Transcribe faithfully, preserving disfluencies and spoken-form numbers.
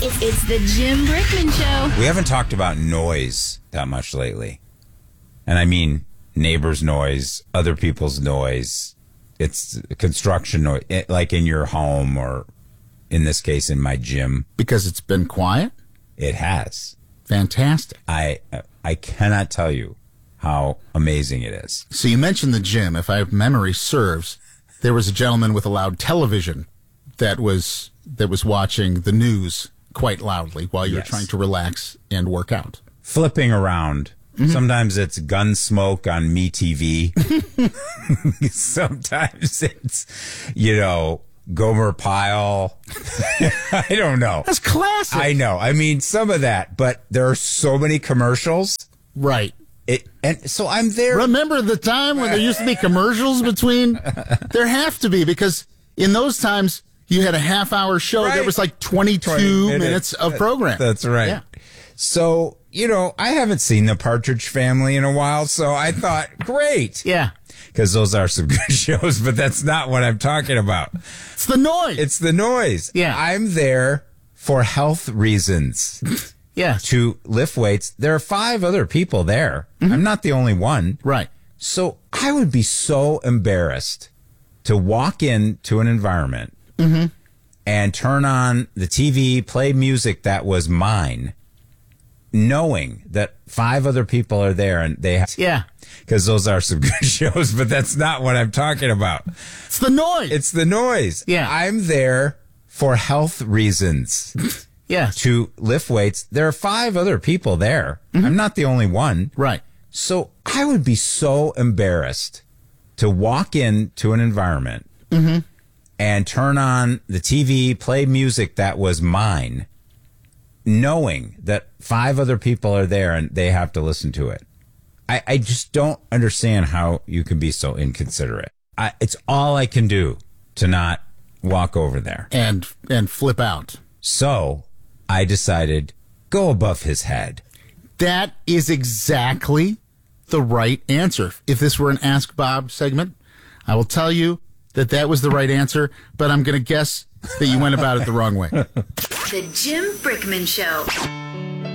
It's, it's the Jim Brickman Show. We haven't talked about noise that much lately. And I mean neighbors' noise, other people's noise. It's construction noise, like in your home or, in this case, in my gym. Because it's been quiet? It has. Fantastic. I I cannot tell you how amazing it is. So you mentioned the gym. If I memory serves, there was a gentleman with a loud television that was that was watching the news quite loudly while you Yes. were trying to relax and work out. Flipping around. Mm-hmm. Sometimes it's Gunsmoke on MeTV. Sometimes it's, you know, Gomer Pyle. I don't know. That's classic. I know. I mean, some of that, but there are so many commercials. Right. It and so I'm there. Remember the time when there used to be commercials between? There have to be, because in those times you had a half hour show. Right. There was like twenty-two minutes. minutes of program. That's right. Yeah. So, you know, I haven't seen the Partridge Family in a while, so I thought, great. Yeah. Because those are some good shows, but that's not what I'm talking about. It's the noise. It's the noise. Yeah. I'm there for health reasons. Yeah. To lift weights. There are five other people there. Mm-hmm. I'm not the only one. Right. So I would be so embarrassed to walk into an environment mm-hmm. and turn on the T V, play music that was mine, knowing that five other people are there and they have... Yeah. Because those are some good shows, but that's not what I'm talking about. It's the noise. It's the noise. Yeah. I'm there for health reasons. Yeah. To lift weights. There are five other people there. Mm-hmm. I'm not the only one. Right. So I would be so embarrassed to walk into an environment mm-hmm. and turn on the T V, play music that was mine, knowing that five other people are there and they have to listen to it. I, I just don't understand how you can be so inconsiderate. I, it's all I can do to not walk over there. And and flip out. So I decided, go above his head. That is exactly the right answer. If this were an Ask Bob segment, I will tell you that that was the right answer, but I'm going to guess that you went about it the wrong way. The Jim Brickman Show.